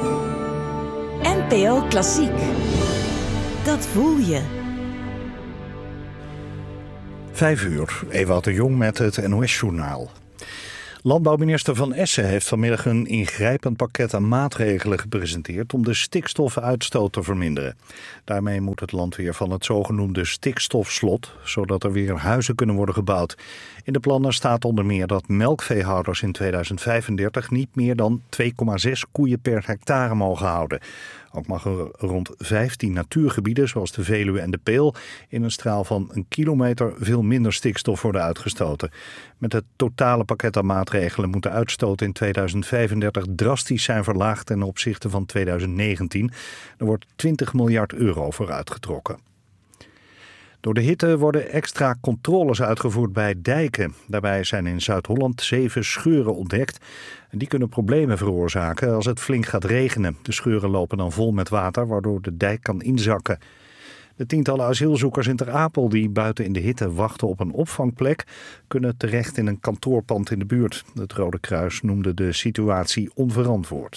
NPO Klassiek. Dat voel je. 5:00, Ewout de Jong met het NOS-journaal. Landbouwminister Van Essen heeft vanmiddag een ingrijpend pakket aan maatregelen gepresenteerd om de stikstofuitstoot te verminderen. Daarmee moet het land weer van het zogenoemde stikstofslot, zodat er weer huizen kunnen worden gebouwd. In de plannen staat onder meer dat melkveehouders in 2035 niet meer dan 2,6 koeien per hectare mogen houden. Ook mag er rond 15 natuurgebieden, zoals de Veluwe en de Peel, in een straal van 1 kilometer veel minder stikstof worden uitgestoten. Met het totale pakket aan maatregelen moet de uitstoot in 2035 drastisch zijn verlaagd ten opzichte van 2019. Er wordt €20 miljard voor uitgetrokken. Door de hitte worden extra controles uitgevoerd bij dijken. Daarbij zijn in Zuid-Holland 7 scheuren ontdekt. En die kunnen problemen veroorzaken als het flink gaat regenen. De scheuren lopen dan vol met water, waardoor de dijk kan inzakken. De tientallen asielzoekers in Ter Apel die buiten in de hitte wachten op een opvangplek, kunnen terecht in een kantoorpand in de buurt. Het Rode Kruis noemde de situatie onverantwoord.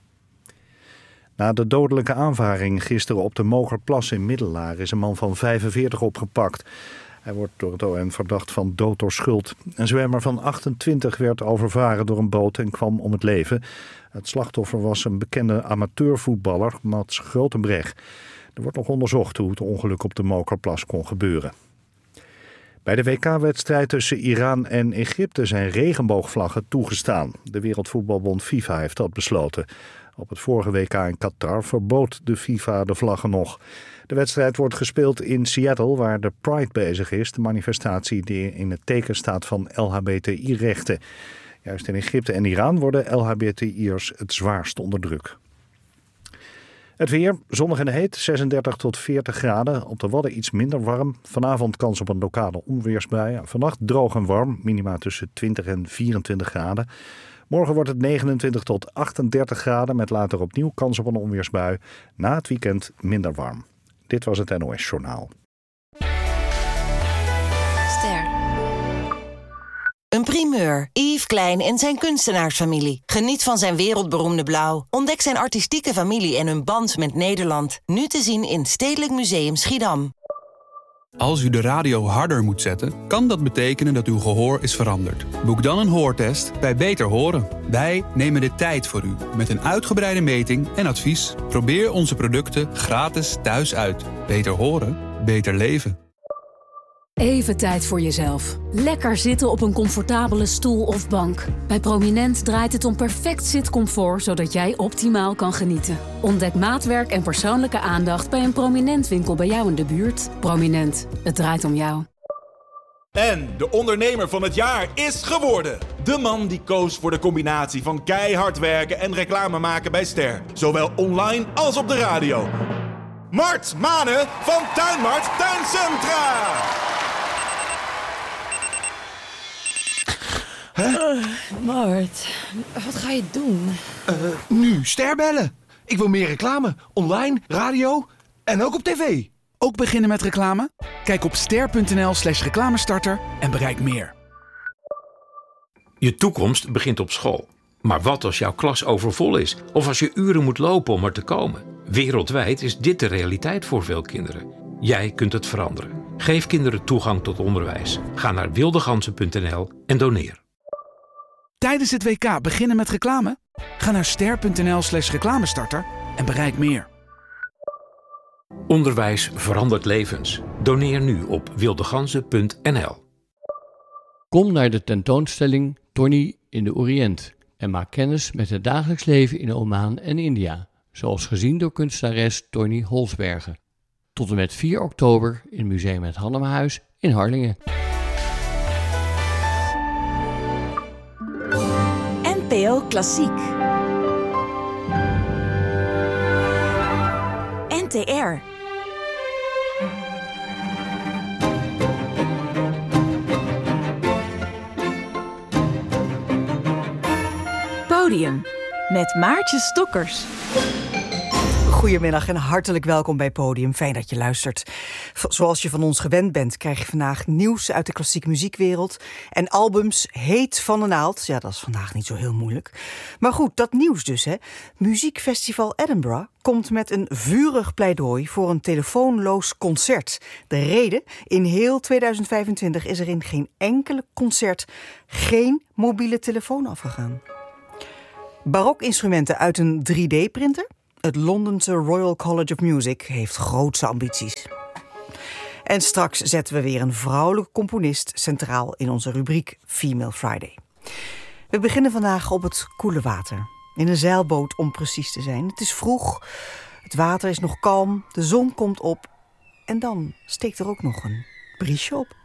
Na de dodelijke aanvaring gisteren op de Mogerplas in Middelaar is een man van 45 opgepakt. Hij wordt door het OM verdacht van dood door schuld. Een zwemmer van 28 werd overvaren door een boot en kwam om het leven. Het slachtoffer was een bekende amateurvoetballer, Mats Grotenbreg. Er wordt nog onderzocht hoe het ongeluk op de Mogerplas kon gebeuren. Bij de WK-wedstrijd tussen Iran en Egypte zijn regenboogvlaggen toegestaan. De Wereldvoetbalbond FIFA heeft dat besloten. Op het vorige WK in Qatar verbood de FIFA de vlaggen nog. De wedstrijd wordt gespeeld in Seattle, waar de Pride bezig is. De manifestatie die in het teken staat van LHBTI-rechten. Juist in Egypte en Iran worden LHBTI'ers het zwaarst onder druk. Het weer, zonnig en heet, 36 tot 40 graden. Op de Wadden iets minder warm. Vanavond kans op een lokale onweersbui. Vannacht droog en warm, minima tussen 20 en 24 graden. Morgen wordt het 29 tot 38 graden met later opnieuw kans op een onweersbui. Na het weekend minder warm. Dit was het NOS Journaal. Ster. Een primeur. Yves Klein en zijn kunstenaarsfamilie. Geniet van zijn wereldberoemde blauw. Ontdek zijn artistieke familie en hun band met Nederland. Nu te zien in Stedelijk Museum Schiedam. Als u de radio harder moet zetten, kan dat betekenen dat uw gehoor is veranderd. Boek dan een hoortest bij Beter Horen. Wij nemen de tijd voor u met een uitgebreide meting en advies. Probeer onze producten gratis thuis uit. Beter horen, beter leven. Even tijd voor jezelf. Lekker zitten op een comfortabele stoel of bank. Bij Prominent draait het om perfect zitcomfort, zodat jij optimaal kan genieten. Ontdek maatwerk en persoonlijke aandacht bij een Prominent winkel bij jou in de buurt. Prominent, het draait om jou. En de ondernemer van het jaar is geworden. De man die koos voor de combinatie van keihard werken en reclame maken bij Ster. Zowel online als op de radio. Mart Manen van Tuinmart Tuincentra. Mart, wat ga je doen? Nu Ster bellen. Ik wil meer reclame. Online, radio en ook op tv. Ook beginnen met reclame? Kijk op ster.nl/reclamestarter en bereik meer. Je toekomst begint op school. Maar wat als jouw klas overvol is? Of als je uren moet lopen om er te komen? Wereldwijd is dit de realiteit voor veel kinderen. Jij kunt het veranderen. Geef kinderen toegang tot onderwijs. Ga naar wildegansen.nl en doneer. Tijdens het WK beginnen met reclame? Ga naar ster.nl/reclamestarter en bereik meer. Onderwijs verandert levens. Doneer nu op wildegansen.nl. Kom naar de tentoonstelling Tony in de Oriënt en maak kennis met het dagelijks leven in Oman en India, zoals gezien door kunstenares Tony Holsbergen. Tot en met 4 oktober in Museum Het Hannemahuis in Harlingen. NPO Klassiek. NTR. Podium met Maartje Stokkers. Goedemiddag en hartelijk welkom bij Podium. Fijn dat je luistert. Zoals je van ons gewend bent, krijg je vandaag nieuws uit de klassieke muziekwereld. En albums heet van de naald. Ja, dat is vandaag niet zo heel moeilijk. Maar goed, dat nieuws dus, hè. Muziekfestival Edinburgh komt met een vurig pleidooi voor een telefoonloos concert. De reden? In heel 2025 is er in geen enkele concert geen mobiele telefoon afgegaan. Barokinstrumenten uit een 3D-printer? Het Londense Royal College of Music heeft grootse ambities. En straks zetten we weer een vrouwelijke componist centraal in onze rubriek Female Friday. We beginnen vandaag op het koele water. In een zeilboot om precies te zijn. Het is vroeg, het water is nog kalm, de zon komt op en dan steekt er ook nog een briesje op.